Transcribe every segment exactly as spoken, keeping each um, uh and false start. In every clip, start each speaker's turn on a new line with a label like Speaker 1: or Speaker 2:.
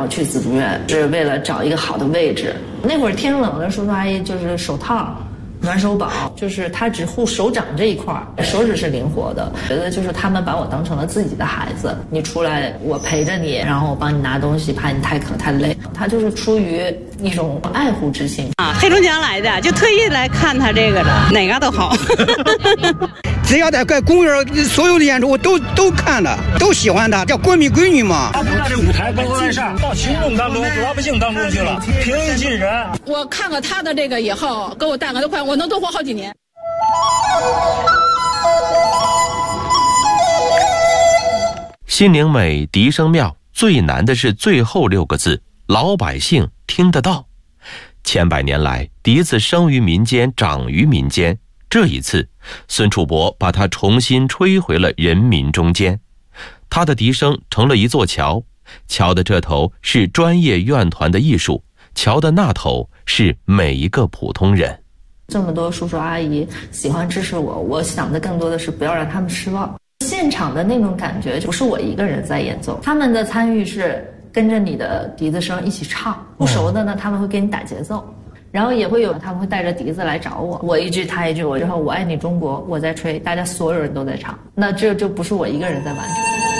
Speaker 1: 要去紫竹院，是为了找一个好的位置。那会儿天冷了，叔叔阿姨就是手套、暖手宝，就是他只护手掌这一块，手指是灵活的。觉得就是他们把我当成了自己的孩子，你出来我陪着你，然后我帮你拿东西，怕你太渴太累。他就是出于一种爱护之心
Speaker 2: 啊。黑龙江来的，就特意来看他这个的，哪个都好。
Speaker 3: 只要在公园，所有的演出我都都看了，都喜欢他，叫国民闺女嘛。
Speaker 4: 他不在这舞台高高在上，到群众当中、老百姓当中去了，平易近人。
Speaker 5: 我看了他的这个以后，给我带个都快，我能多活好几年。
Speaker 6: 心灵美笛声妙，最难的是最后六个字，老百姓听得到。千百年来，笛子生于民间，长于民间。这一次，孙楚伯把它重新吹回了人民中间。他的笛声成了一座桥，桥的这头是专业乐团的艺术，桥的那头是每一个普通人。
Speaker 1: 这么多叔叔阿姨喜欢支持我，我想的更多的是不要让他们失望。现场的那种感觉不是我一个人在演奏，他们的参与是跟着你的笛子声一起唱，不熟的呢他们会给你打节奏，然后也会有他们会带着笛子来找我，我一句他一句，我之后我爱你中国，我在吹，大家所有人都在唱，那这就不是我一个人在完成。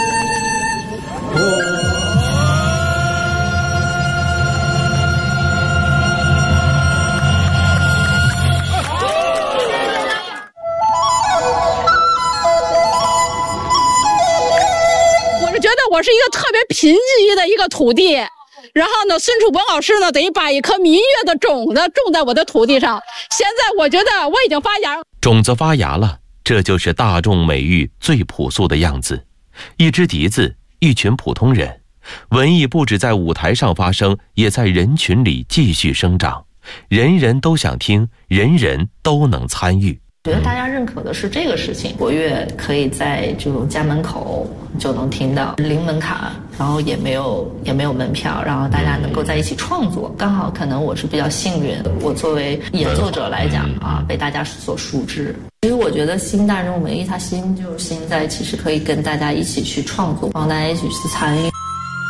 Speaker 5: 我是觉得我是一个特别贫瘠的一个土地。然后呢，孙楚伯老师呢，等于把一颗民乐的种子种在我的土地上。现在我觉得我已经发芽，
Speaker 6: 种子发芽了，这就是大众美育最朴素的样子。一支笛子，一群普通人，文艺不止在舞台上发生，也在人群里继续生长。人人都想听，人人都能参与。
Speaker 1: 觉得大家认可的是这个事情，国乐可以在这种家门口就能听到，零门槛，然后也没有也没有门票，然后大家能够在一起创作。刚好可能我是比较幸运，我作为演奏者来讲啊，被大家所熟知。其实我觉得新大众文艺它新就是新在，其实可以跟大家一起去创作，帮大家一起去参与。